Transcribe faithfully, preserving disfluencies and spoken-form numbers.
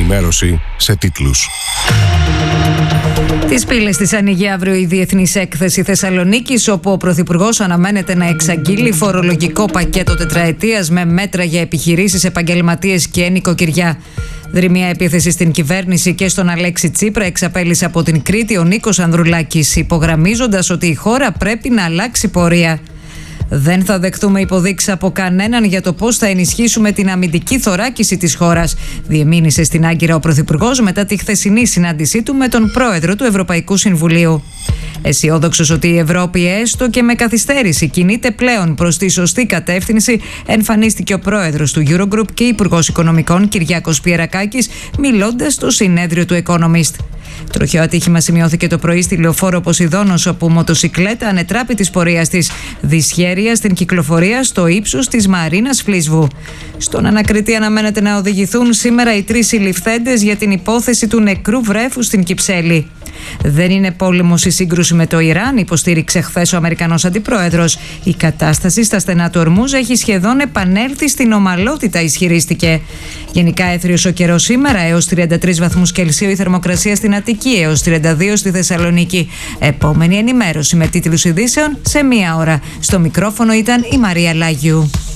ενημέρωση σε τίτλους. Τις πύλες της ανοίγει αύριο η Διεθνής Έκθεση Θεσσαλονίκης, όπου ο Πρωθυπουργός αναμένεται να εξαγγείλει φορολογικό πακέτο τετραετίας με μέτρα για επιχειρήσεις, επαγγελματίες και νοικοκυριά. Δρυμία επίθεση στην κυβέρνηση και στον Αλέξη Τσίπρα εξαπέλυσε από την Κρήτη ο Νίκος Ανδρουλάκης, υπογραμμίζοντας ότι η χώρα πρέπει να αλλάξει πορεία. Δεν θα δεχτούμε υποδείξεις από κανέναν για το πώς θα ενισχύσουμε την αμυντική θωράκιση της χώρας, διεμήνυσε στην Άγκυρα ο Πρωθυπουργός μετά τη χθεσινή συνάντησή του με τον πρόεδρο του Ευρωπαϊκού Συμβουλίου. Αισιόδοξος ότι η Ευρώπη, έστω και με καθυστέρηση, κινείται πλέον προς τη σωστή κατεύθυνση, εμφανίστηκε ο πρόεδρος του Eurogroup και υπουργός Οικονομικών Κυριάκος Πιερακάκης, μιλώντας στο συνέδριο του Economist. Τροχαίο ατύχημα σημειώθηκε το πρωί στη λεωφόρο Ποσειδώνος, όπου μοτοσικλέτα ανετράπη της πορείας της δυσχέρεια στην κυκλοφορία στο ύψος της Μαρίνας Φλίσβου. Στον ανακριτή αναμένεται να οδηγηθούν σήμερα οι τρεις συλληφθέντες για την υπόθεση του νεκρού βρέφου στην Κυψέλη. Δεν είναι πόλεμος η σύγκρουση με το Ιράν, υποστήριξε χθες ο Αμερικανός αντιπρόεδρος. Η κατάσταση στα στενά του Ορμούζ έχει σχεδόν επανέλθει στην ομαλότητα, ισχυρίστηκε. Γενικά έθριος ο καιρός σήμερα, έως τριάντα τρεις βαθμούς Κελσίου η θερμοκρασία στην Αττική, έως τριάντα δύο στη Θεσσαλονίκη. Επόμενη ενημέρωση με τίτλους ειδήσεων σε μία ώρα. Στο μικρόφωνο ήταν η Μαρία Λάγιου.